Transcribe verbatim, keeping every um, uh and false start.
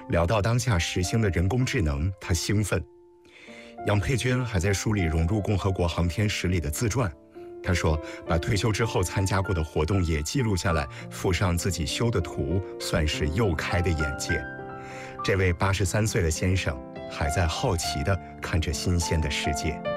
聊到当下时兴的人工智能，他兴奋。杨佩娟还在梳理融入共和国航天史里的自传。他说，把退休之后参加过的活动也记录下来，附上自己修的图，算是又开的眼界。这位八十三岁的先生还在好奇地看着新鲜的世界。